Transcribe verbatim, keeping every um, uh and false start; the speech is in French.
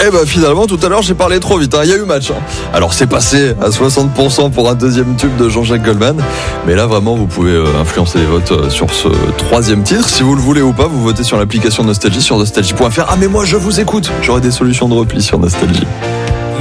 Eh ben finalement tout à l'heure j'ai parlé trop vite, hein. Il y a eu match. Hein. Alors c'est passé à soixante pour cent pour un deuxième tube de Jean-Jacques Goldman. Mais là vraiment vous pouvez euh, influencer les votes euh, sur ce troisième titre. Si vous le voulez ou pas, vous votez sur l'application Nostalgie sur nostalgie point f r. Ah mais moi je vous écoute, j'aurai des solutions de repli sur Nostalgie.